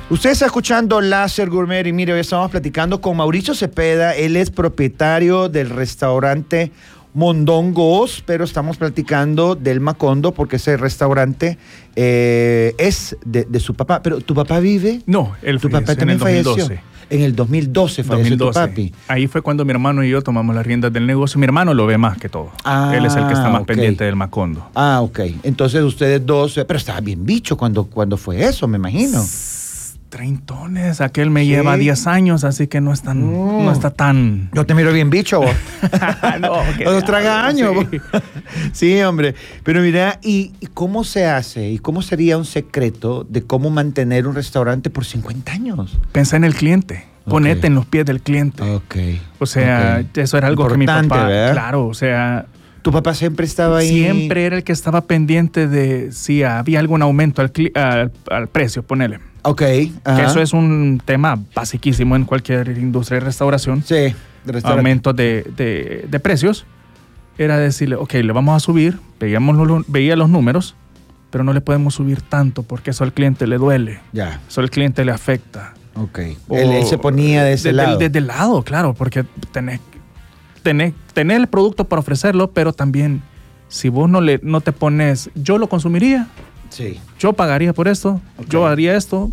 Usted está escuchando Láser Gourmet y mire, hoy estamos platicando con Mauricio Cepeda. Él es propietario del restaurante Mondongos, pero estamos platicando del Macondo porque ese restaurante es de su papá. ¿Pero tu papá vive? No, él ¿Tu papá también falleció? En el 2012 falleció tu papi. Ahí fue cuando mi hermano y yo tomamos las riendas del negocio. Mi hermano lo ve más que todo. Él es el que está más pendiente del Macondo. Ah, ok. Entonces ustedes dos... Pero estaba bien bicho cuando fue eso, me imagino. Treintones, aquel me lleva 10 años, así que no está tan... Yo te miro bien bicho, vos. Los traga años. Sí. Sí, hombre. Pero mira, ¿y cómo se hace? ¿Y cómo sería un secreto de cómo mantener un restaurante por 50 años? Pensa en el cliente. Ponete en los pies del cliente. O sea, eso era algo importante, que mi papá... ¿verdad? Claro, o sea... ¿Tu papá siempre estaba ahí? Siempre era el que estaba pendiente de si había algún aumento al precio, ponele. Ok. Que eso es un tema basiquísimo en cualquier industria de restauración. Sí, de restaurante. Aumento de precios. Era decirle, ok, le vamos a subir, veía los números, pero no le podemos subir tanto porque eso al cliente le duele. Ya. Eso al cliente le afecta. Ok. Él se ponía de ese lado. Desde el lado, claro, porque tenés el producto para ofrecerlo, pero también si vos no te pones, yo lo consumiría. Sí. Yo pagaría por esto, yo haría esto.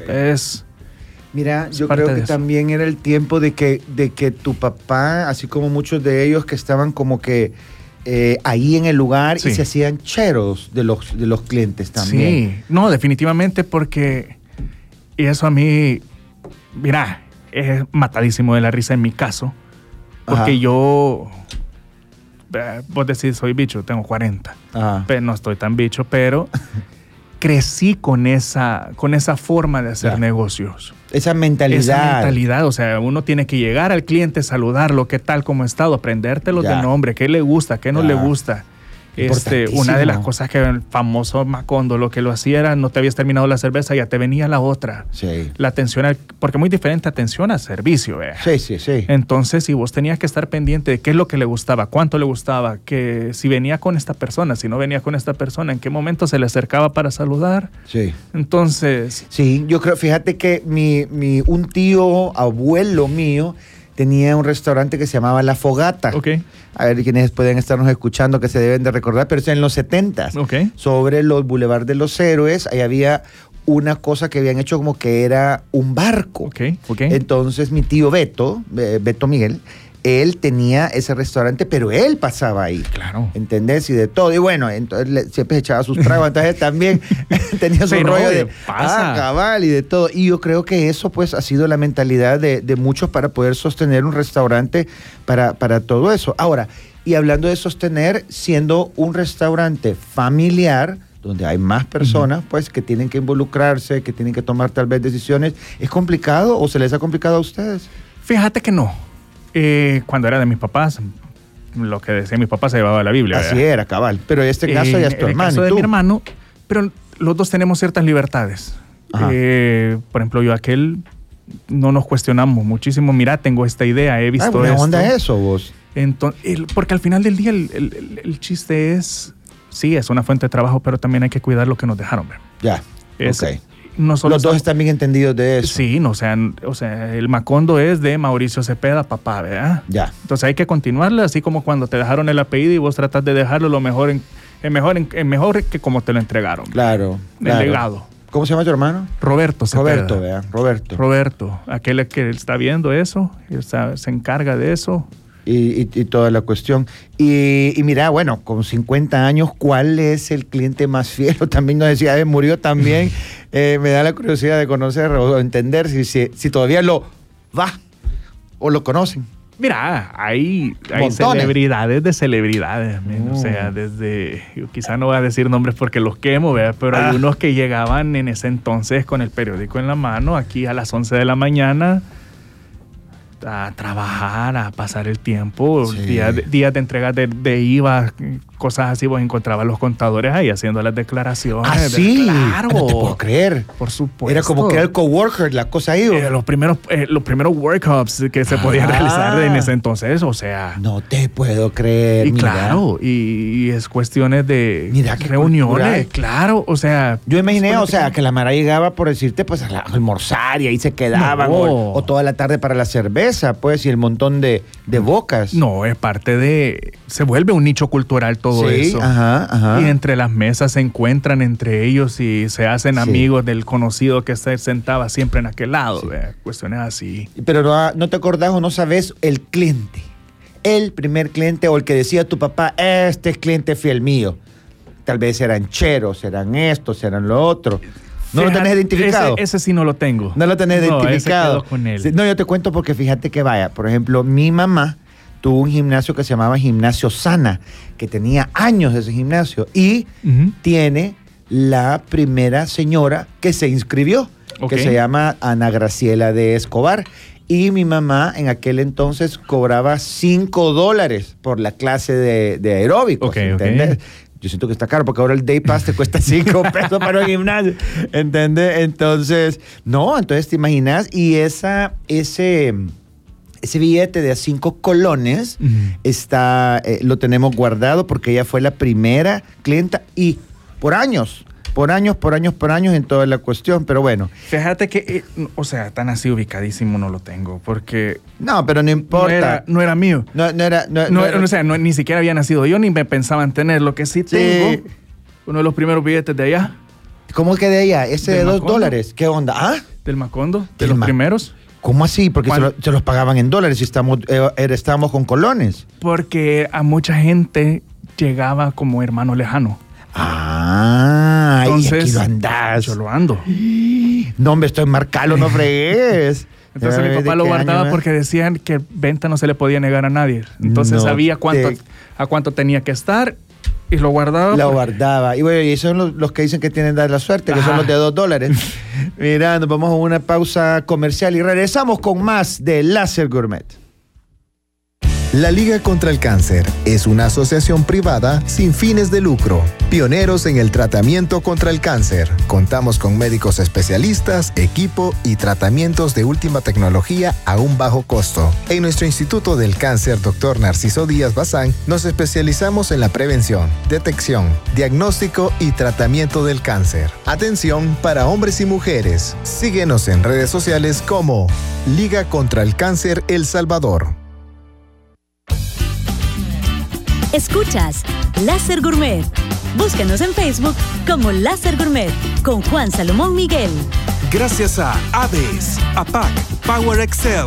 Mira, yo creo que también era el tiempo de que tu papá, así como muchos de ellos que estaban como que ahí en el lugar y se hacían cheros de los clientes también. Sí, no, definitivamente porque eso a mí, mira, es matadísimo de la risa en mi caso, porque yo... Vos decís, soy bicho, tengo 40. Pero no estoy tan bicho, pero crecí con esa forma de hacer negocios. Esa mentalidad. Esa mentalidad, o sea, uno tiene que llegar al cliente, saludarlo, qué tal, cómo ha estado, aprendértelo de nombre, qué le gusta, qué no le gusta. Una de las cosas que el famoso Macondo lo que lo hacía era, no te habías terminado la cerveza, ya te venía la otra. Sí. La atención, porque muy diferente atención a servicio. Sí. Entonces, si vos tenías que estar pendiente de qué es lo que le gustaba, cuánto le gustaba, que si venía con esta persona, si no venía con esta persona, en qué momento se le acercaba para saludar. Sí. Entonces... Sí, yo creo, fíjate que un tío, abuelo mío, tenía un restaurante que se llamaba La Fogata. A ver, quienes pueden estarnos escuchando que se deben de recordar, pero es en los 70s. Sobre los Boulevard de los Héroes, ahí había una cosa que habían hecho como que era un barco. Entonces mi tío Beto Miguel, él tenía ese restaurante, pero él pasaba ahí. Claro. ¿Entendés? Y de todo. Y bueno, entonces siempre echaba sus tragos, entonces también tenía su rollo de cabal y de todo. Y yo creo que eso pues ha sido la mentalidad de muchos para poder sostener un restaurante para todo eso. Ahora, y hablando de sostener, siendo un restaurante familiar, donde hay más personas, pues, que tienen que involucrarse, que tienen que tomar tal vez decisiones, ¿es complicado o se les ha complicado a ustedes? Fíjate que no. Cuando era de mis papás, lo que decía mis papás se llevaba la Biblia. Así era, cabal. Pero en este caso ya es tu hermano. En el caso de mi hermano, pero los dos tenemos ciertas libertades. Por ejemplo, yo no nos cuestionamos muchísimo. Mira, tengo esta idea, he visto esto. ¿Qué onda eso vos? Entonces, porque al final del día el chiste es, sí, es una fuente de trabajo, pero también hay que cuidar lo que nos dejaron. Ya, Los dos están bien entendidos de eso. Sí, o sea, el Macondo es de Mauricio Cepeda, papá, ¿verdad? Ya. Entonces hay que continuarlo, así como cuando te dejaron el apellido y vos tratás de dejarlo lo mejor, mejor que como te lo entregaron. Claro. El legado. ¿Cómo se llama tu hermano? Roberto Cepeda. Roberto. Aquel que está viendo eso, se encarga de eso. Y toda la cuestión. Y mira, bueno, con 50 años, ¿cuál es el cliente más fiel? También nos decía, murió también. Me da la curiosidad de conocer o entender si todavía lo va o lo conocen. Mira, hay celebridades de celebridades. O sea, desde, yo quizá no voy a decir nombres porque los quemo, ¿verdad? Pero hay unos que llegaban en ese entonces con el periódico en la mano, aquí a las 11 de la mañana. a trabajar, a pasar el tiempo, Sí. días de entrega de IVA, cosas así, vos encontrabas los contadores ahí haciendo las declaraciones. Ah, sí. Claro. No te puedo creer. Por supuesto. Era como que era el coworker, la cosa ahí. Los primeros workshops que se podían realizar en ese entonces, o sea. No te puedo creer. Y mira. claro, y es cuestiones de Mira qué reuniones, cultural. claro, o sea. Yo imaginé, o sea, que la Mara llegaba por decirte, pues a almorzar y ahí se quedaban, No. o toda la tarde para la cerveza, pues, y el montón de bocas. No, es parte de. Se vuelve un nicho cultural todo Sí, eso. ajá. Y entre las mesas se encuentran entre ellos y se hacen Sí. amigos del conocido que se sentaba siempre en aquel lado. Sí. Cuestiones así. Pero no te acordás o no sabes el cliente. El primer cliente o el que decía tu papá, este es cliente fiel mío. Tal vez eran cheros, eran estos, eran lo otro. ¿No lo tenés identificado? Ese sí no lo tengo. No lo tenés identificado. Ese quedó con él. Sí, no, yo te cuento porque fíjate que vaya, por ejemplo, mi mamá tuvo un gimnasio que se llamaba Gimnasio Sana, que tenía años ese gimnasio y Ujú. tiene la primera señora que se inscribió, Ok. que se llama Ana Graciela de Escobar. Y mi mamá en aquel entonces cobraba $5 por la clase de aeróbicos, Ok, ¿entendés? ok. Yo siento que está caro porque ahora el Day Pass te cuesta 5 pesos para un gimnasio, ¿entendés? Entonces, no, entonces te imaginas, y ese billete de a 5 colones Ujú. está, lo tenemos guardado porque ella fue la primera clienta y por años en toda la cuestión, pero bueno. Fíjate que, o sea, tan así ubicadísimo no lo tengo, porque No, pero no importa. no era mío. No era. O sea, ni siquiera había nacido yo, ni me pensaba en tener. Lo que sí tengo, uno de los primeros billetes de allá, ¿Cómo que de ella? Ese de ¿Del $2. Macondo? ¿Qué onda? ¿Ah? del Macondo, de Del los Ma- primeros. ¿Cómo así? Porque ¿Cuál? se los pagaban en dólares y estábamos con colones. Porque a mucha gente llegaba como hermano lejano. Ah, Entonces, y aquí lo andás. Yo lo ando. No, hombre, estoy marcalo, no fregues. Entonces mi papá lo guardaba porque decían que venta no se le podía negar a nadie. Entonces No sabía te- a cuánto tenía que estar y lo guardaba. Lo guardaba. Y bueno, y son los que dicen que tienen dar la suerte, que son los de $2. Mira, nos vamos a una pausa comercial y regresamos con más de Láser Gourmet. La Liga contra el Cáncer es una asociación privada sin fines de lucro, pioneros en el tratamiento contra el cáncer. Contamos con médicos especialistas, equipo y tratamientos de última tecnología a un bajo costo. En nuestro Instituto del Cáncer Dr. Narciso Díaz Bazán nos especializamos en la prevención, detección, diagnóstico y tratamiento del cáncer. Atención para hombres y mujeres. Síguenos en redes sociales como Liga contra el Cáncer El Salvador. Escuchas Láser Gourmet. Búscanos en Facebook como Láser Gourmet con Juan Salomón Miguel. Gracias a Aves, APAC, Power Excel.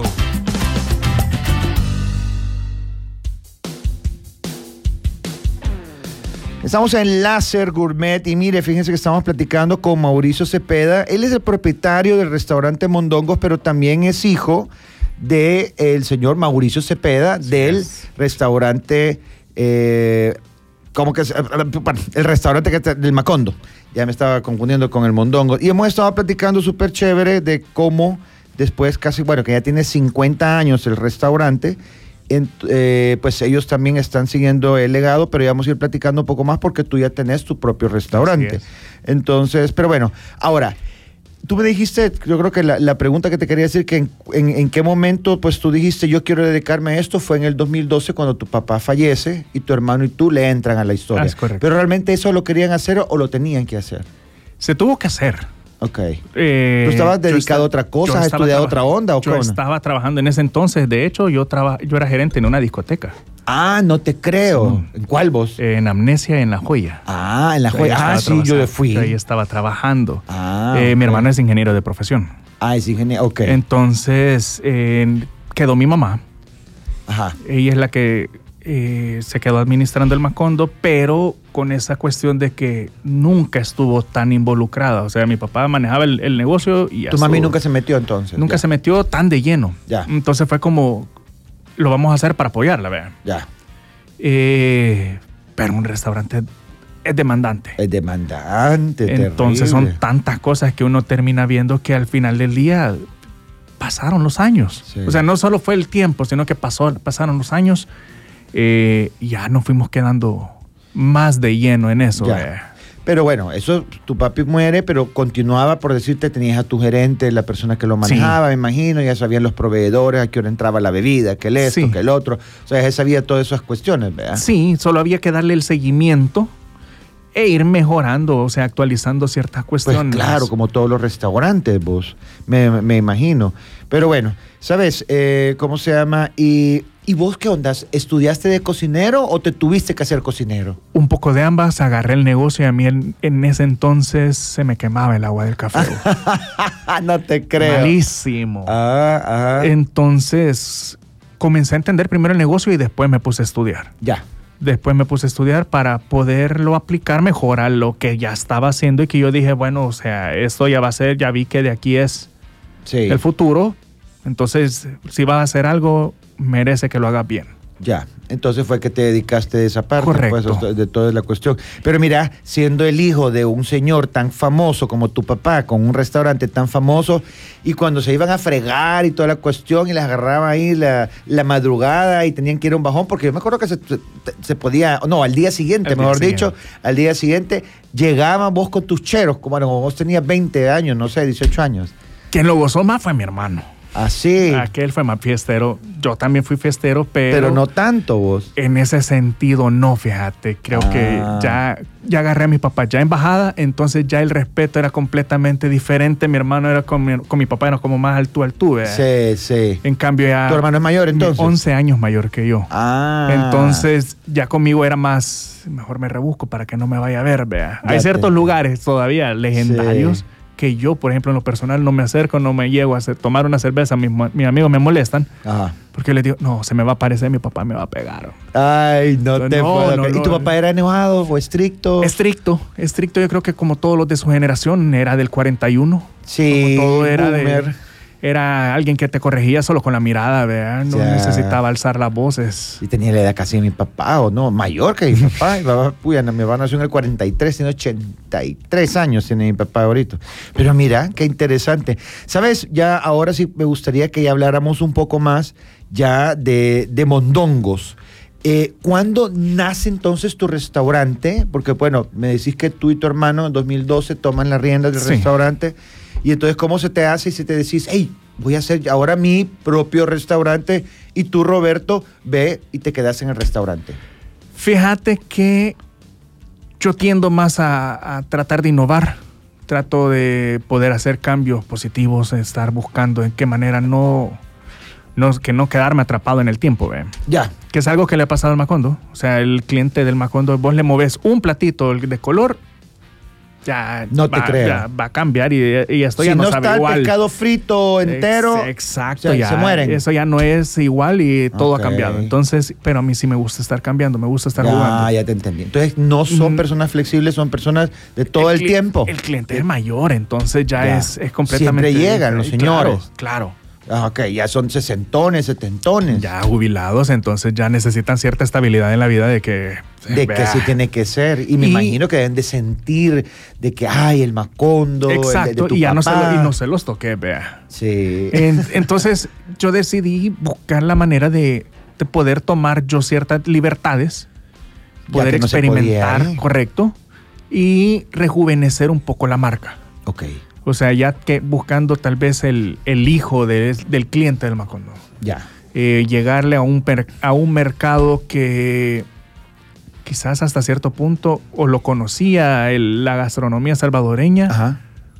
Estamos en Láser Gourmet y mire, fíjense que estamos platicando con Mauricio Cepeda. Él es el propietario del restaurante Mondongos, pero también es hijo del señor Mauricio Cepeda, del restaurante, ¿cómo que es? Bueno, el restaurante que está del Macondo. Ya me estaba confundiendo con el Mondongos. Y hemos estado platicando súper chévere de cómo después que ya tiene 50 años el restaurante, pues ellos también están siguiendo el legado, pero ya vamos a ir platicando un poco más porque tú ya tenés tu propio restaurante. Así es. Entonces, pero bueno, ahora, tú me dijiste, yo creo que la pregunta que te quería decir, que en qué momento pues tú dijiste yo quiero dedicarme a esto, fue en el 2012 cuando tu papá fallece y tu hermano y tú le entran a la historia. Es correcto. Pero realmente eso lo querían hacer o lo tenían que hacer. Se tuvo que hacer. Ok. ¿Tú ¿Tú estabas dedicado a otra cosa? ¿Has estudiado otra onda o Yo cómo? estaba trabajando en ese entonces. De hecho, yo era gerente en una discoteca. Ah, no te creo. Sí. ¿En cuál vos? En Amnesia, en La Joya. Ah, en La Yo ahí Joya. estaba Ah, sí, yo fui. Yo ahí estaba trabajando. Ah, Mi ok. hermano es ingeniero de profesión. Ah, es ingeniero. Ok. Entonces, quedó mi mamá. Ajá. Ella es la que se quedó administrando el Macondo, pero con esa cuestión de que nunca estuvo tan involucrada. O sea, mi papá manejaba el negocio y ya Tu mami estuvo. nunca se metió entonces. Nunca Ya. se metió tan de lleno. Ya. Entonces fue como, lo vamos a hacer para apoyarla, ¿verdad? Ya. Pero un restaurante es demandante. Es demandante. Entonces terrible. son tantas cosas que uno termina viendo que al final del día, pasaron los años. Sí. O sea, no solo fue el tiempo, sino que pasaron los años y ya nos fuimos quedando más de lleno en eso. Pero bueno, eso, tu papi muere, pero continuaba, por decirte, tenías a tu gerente, la persona que lo manejaba, me imagino, ya sabían los proveedores, a qué hora entraba la bebida, que el esto, que el otro. O sea, ya sabía todas esas cuestiones, ¿verdad? Sí, solo había que darle el seguimiento e ir mejorando, o sea, actualizando ciertas cuestiones. Pues claro, como todos los restaurantes, vos, me imagino. Pero bueno, ¿sabes cómo se llama? ¿Y vos qué ondas? ¿Estudiaste de cocinero o te tuviste que hacer cocinero? Un poco de ambas, agarré el negocio y a mí en ese entonces se me quemaba el agua del café. No te creo. Malísimo. Entonces comencé a entender primero el negocio y después me puse a estudiar. Ya. Después me puse a estudiar para poderlo aplicar mejor a lo que ya estaba haciendo y que yo dije, bueno, o sea, esto ya va a ser, ya vi que de aquí es el futuro. Entonces, si vas a hacer algo, merece que lo hagas bien. Ya, entonces fue que te dedicaste a esa parte. Correcto. Pues, de toda la cuestión. Pero mira, siendo el hijo de un señor tan famoso como tu papá, con un restaurante tan famoso, y cuando se iban a fregar y toda la cuestión, y les agarraba ahí la madrugada y tenían que ir a un bajón, porque yo me acuerdo que se podía, no, al día siguiente, al día siguiente, llegaban vos con tus cheros, como vos tenías 20 años, no sé, 18 años. Quien lo gozó más fue mi hermano. Así. Aquel fue más fiestero. Yo también fui fiestero, pero no tanto vos. En ese sentido, no, fíjate. Creo que ya agarré a mi papá ya en bajada, entonces ya el respeto era completamente diferente. Mi hermano era con mi papá, era como más al tú. Sí. En cambio ya... ¿Tu hermano es mayor entonces? 11 años mayor que yo. Entonces ya conmigo era más... Mejor me rebusco para que no me vaya a ver, vea. Hay ciertos lugares todavía legendarios que yo, por ejemplo, en lo personal no me acerco, no me llego a tomar una cerveza, mis amigos me molestan, porque les digo, no, se me va a aparecer, mi papá me va a pegar. Ay, no te puedo. ¿Y tu papá era enojado o estricto? Estricto, yo creo que como todos los de su generación, era del 41. Sí, como todo era alguien que te corregía solo con la mirada, ¿verdad? No necesitaba alzar las voces. Y tenía la edad casi de mi papá, o no, mayor que mi papá. Mi papá nació en el 43, tiene 83 años, tiene mi papá ahorita. Pero mira, qué interesante. ¿Sabes? Ya ahora sí me gustaría que ya habláramos un poco más ya de mondongos. ¿Cuándo nace entonces tu restaurante? Porque, bueno, me decís que tú y tu hermano en 2012 toman las riendas del restaurante. Y entonces, ¿cómo se te hace si te decís, hey, voy a hacer ahora mi propio restaurante, y tú, Roberto, ve y te quedas en el restaurante? Fíjate que yo tiendo más a tratar de innovar. Trato de poder hacer cambios positivos, estar buscando en qué manera no quedarme atrapado en el tiempo, ¿ve? Ya. Que es algo que le ha pasado al Macondo. O sea, el cliente del Macondo, vos le moves un platito de color, ya no te creo. Ya va a cambiar y esto ya no sabe igual. Si no está el pescado frito entero, exacto, o sea, ya se mueren. Eso ya no es igual y todo ha cambiado. Entonces, pero a mí sí me gusta estar cambiando, me gusta estar jugando. Ya te entendí. Entonces, no son personas flexibles, son personas de todo el tiempo. El cliente es mayor, entonces ya es completamente... Siempre llegan los señores. Claro. Ok, ya son sesentones, setentones. Ya jubilados, entonces ya necesitan cierta estabilidad en la vida de que sí tiene que ser. Y me imagino que deben de sentir de que hay el Macondo. Exacto, de tu y ya papá. no se los toqué, vea. Sí. Entonces yo decidí buscar la manera de poder tomar yo ciertas libertades, poder experimentar, correcto, y rejuvenecer un poco la marca. Ok. O sea, ya que buscando tal vez el hijo del cliente del Macondo. Ya. Llegarle a un mercado que quizás hasta cierto punto o lo conocía la gastronomía salvadoreña,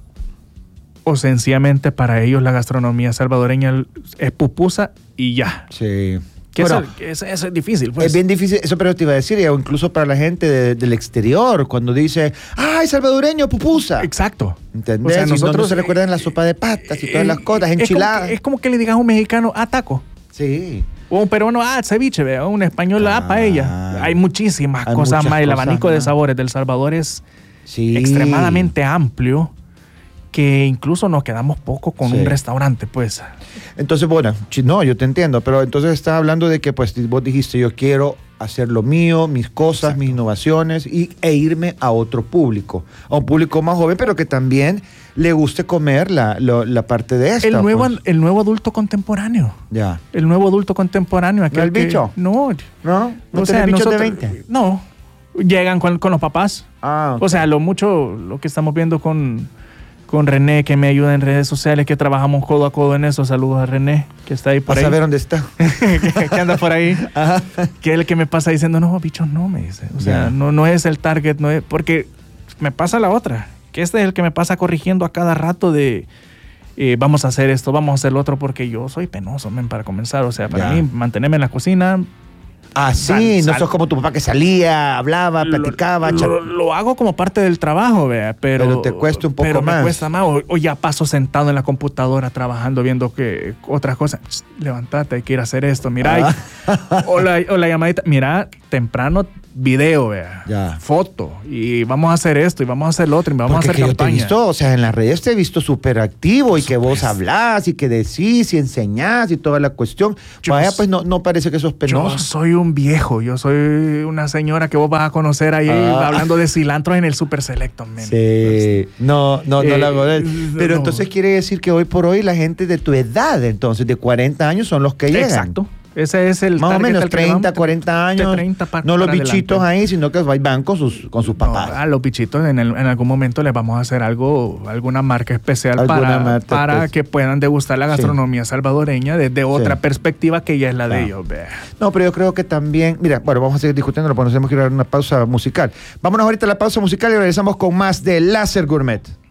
o sencillamente para ellos la gastronomía salvadoreña es pupusa y ya. Sí. Bueno, eso es difícil, pues. Es bien difícil, eso pero te iba a decir, o incluso para la gente del exterior, cuando dice, ¡ay, salvadoreño, pupusa! Exacto. ¿Entendés? O sea, nosotros no se recuerdan la sopa de patas y todas las cosas, enchiladas. Es como que le digas a un mexicano, taco. Sí. O un peruano, ceviche, ¿ve? O un español, paella. Hay muchísimas cosas más. El abanico de sabores del Salvador es extremadamente amplio, que incluso nos quedamos poco con un restaurante, pues. Entonces, bueno, no, yo te entiendo, pero entonces estás hablando de que pues vos dijiste, yo quiero hacer lo mío, mis cosas, exacto, mis innovaciones e irme a otro público, a un público más joven, pero que también le guste comer la parte de esta. El nuevo adulto contemporáneo. Ya. El nuevo adulto contemporáneo. ¿No el bicho? No. ¿No? ¿No tenés bichos de 20? No. Llegan con los papás. Ah, okay. O sea, lo que estamos viendo con René, que me ayuda en redes sociales, que trabajamos codo a codo en eso. Saludos a René, que está ahí por ahí. A saber dónde está. que anda por ahí. Ajá. Que es el que me pasa diciendo, no, bichos, no, me dice. O sea, no es el target, no es... Porque me pasa la otra, que este es el que me pasa corrigiendo a cada rato de... vamos a hacer esto, vamos a hacer lo otro, porque yo soy penoso, para comenzar. O sea, para mí, mantenerme en la cocina... Ah, sí, no sos como tu papá que salía, hablaba, platicaba. Lo hago como parte del trabajo, vea, pero te cuesta un poco más. Me cuesta más. O ya paso sentado en la computadora trabajando, viendo que otras cosas. Levántate, hay que ir a hacer esto. Mira, o la llamadita. Mira, temprano video, vea. Ya. Foto. Y vamos a hacer esto, y vamos a hacer lo otro, y vamos a hacer campaña. Yo te he visto, o sea, en las redes te he visto súper activo, y que vos hablás, y que decís, y enseñás, y toda la cuestión. Vaya, pues no parece que sos penoso. Yo soy un viejo, yo soy una señora que vos vas a conocer ahí hablando de cilantro en el Super Selecto. Sí, no la hago de él. Pero entonces quiere decir que hoy por hoy la gente de tu edad, entonces, de 40 años, son los que llegan. Exacto. Ese es el más o menos 30, 40 años. De 30 no los bichitos adelante ahí, sino que van con sus papás. A los bichitos en algún momento les vamos a hacer alguna marca especial para que puedan degustar la gastronomía salvadoreña desde otra perspectiva que ya es la de ellos. No, pero yo creo que también, mira, bueno, vamos a seguir discutiendo, pero tenemos que ir a una pausa musical. Vámonos ahorita a la pausa musical y regresamos con más de Láser Gourmet.